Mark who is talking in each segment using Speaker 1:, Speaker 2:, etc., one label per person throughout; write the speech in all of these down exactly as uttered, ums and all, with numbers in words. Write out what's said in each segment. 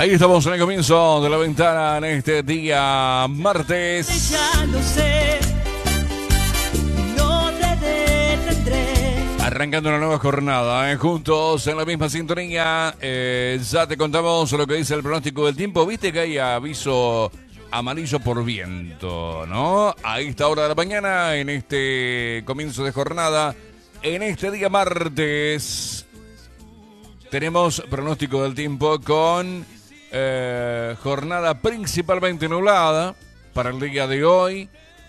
Speaker 1: Ahí estamos en el comienzo de la ventana en este día martes.
Speaker 2: Ya lo sé, no te detendré.
Speaker 1: Arrancando una nueva jornada, ¿eh? Juntos en la misma sintonía. Eh, ya te contamos lo que dice el pronóstico del tiempo. Viste que hay aviso amarillo por viento, ¿no? A esta hora de la mañana, en este comienzo de jornada, en este día martes, tenemos pronóstico del tiempo con eh, jornada principalmente nublada para el día de hoy.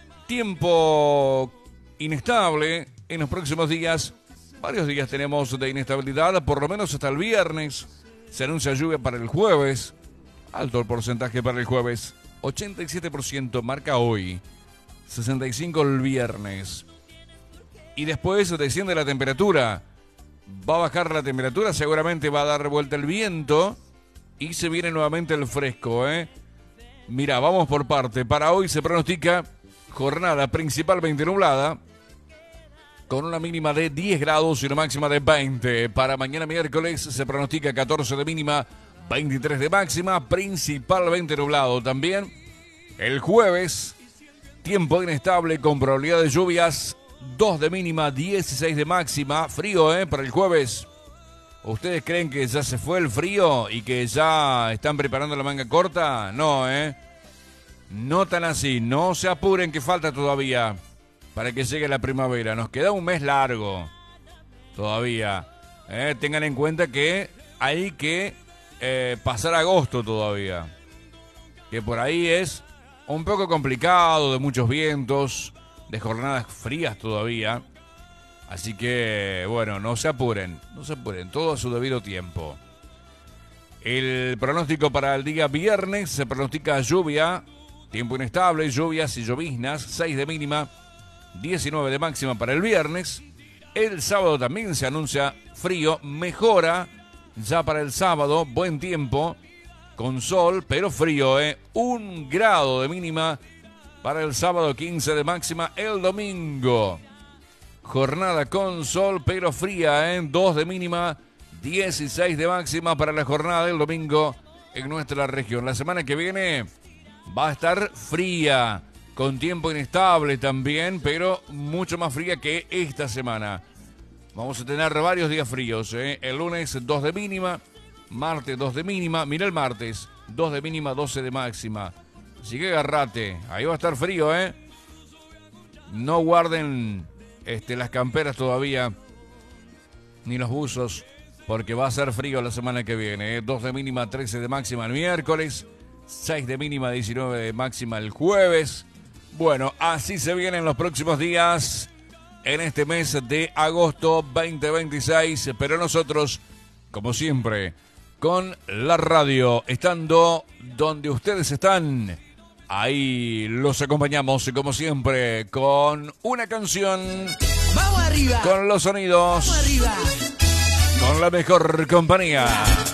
Speaker 1: Tiempo inestable en los próximos días. Varios días tenemos de inestabilidad, por lo menos hasta el viernes. Se anuncia lluvia para el jueves. Alto el porcentaje para el jueves. ochenta y siete por ciento marca hoy. sesenta y cinco por ciento el viernes. Y después desciende la temperatura. Va a bajar la temperatura, seguramente va a dar vuelta el viento. Y se viene nuevamente el fresco, ¿eh? Mira, vamos por parte. Para hoy se pronostica jornada principalmente nublada, con una mínima de diez grados y una máxima de veinte. Para mañana miércoles se pronostica catorce de mínima, veintitrés de máxima, principalmente nublado también. El jueves, tiempo inestable con probabilidad de lluvias, dos de mínima, dieciséis de máxima. Frío, ¿eh? Para el jueves. ¿Ustedes creen que ya se fue el frío y que ya están preparando la manga corta? No, ¿eh? No tan así. No se apuren que falta todavía para que llegue la primavera. Nos queda un mes largo todavía. ¿eh? Tengan en cuenta que hay que eh, pasar agosto todavía. Que por ahí es un poco complicado, de muchos vientos, de jornadas frías todavía. Así que, bueno, no se apuren, no se apuren, todo a su debido tiempo. El pronóstico para el día viernes se pronostica lluvia, tiempo inestable, lluvias y lloviznas, seis de mínima, diecinueve de máxima para el viernes. El sábado también se anuncia frío, mejora ya para el sábado, buen tiempo, con sol, pero frío, ¿eh? Un grado de mínima para el sábado, quince de máxima el domingo. Jornada con sol, pero fría, ¿eh? dos de mínima, dieciséis de máxima para la jornada del domingo en nuestra región. La semana que viene va a estar fría, con tiempo inestable también, pero mucho más fría que esta semana. Vamos a tener varios días fríos, ¿eh? El lunes dos de mínima, martes dos de mínima, mira el martes, dos de mínima, doce de máxima. Así que agarrate, ahí va a estar frío, ¿eh? No guarden este, las camperas todavía, ni los buzos, porque va a ser frío la semana que viene, ¿eh? dos de mínima, trece de máxima el miércoles, seis de mínima, diecinueve de máxima el jueves. Bueno, así se vienen los próximos días en este mes de agosto veinte veintiséis, pero nosotros, como siempre, con la radio, estando donde ustedes están, ahí los acompañamos, y como siempre, con una canción.
Speaker 2: ¡Vamos arriba!
Speaker 1: Con los sonidos.
Speaker 2: ¡Vamos arriba!
Speaker 1: Con la mejor compañía.